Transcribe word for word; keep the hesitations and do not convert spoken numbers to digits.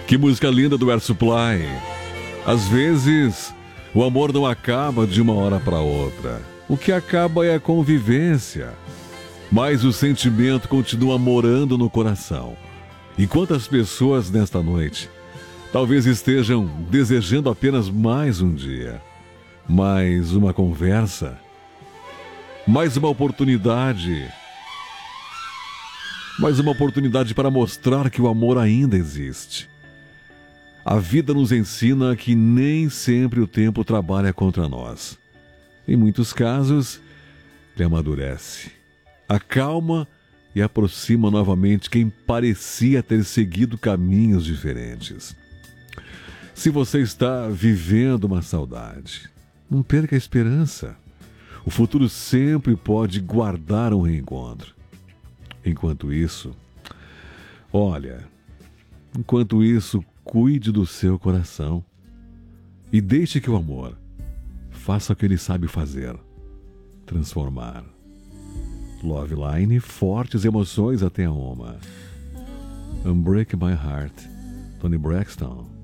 Que música linda do Air Supply. Às vezes, o amor não acaba de uma hora para outra. O que acaba é a convivência. Mas o sentimento continua morando no coração. E quantas pessoas nesta noite talvez estejam desejando apenas mais um dia, mais uma conversa, mais uma oportunidade, mais uma oportunidade para mostrar que o amor ainda existe. A vida nos ensina que nem sempre o tempo trabalha contra nós. Em muitos casos, ele amadurece, acalma e aproxima novamente quem parecia ter seguido caminhos diferentes. Se você está vivendo uma saudade, não perca a esperança. O futuro sempre pode guardar um reencontro. Enquanto isso, olha, enquanto isso, cuide do seu coração e deixe que o amor faça o que ele sabe fazer, transformar. Love Line, fortes emoções até a alma. Unbreak My Heart, Toni Braxton.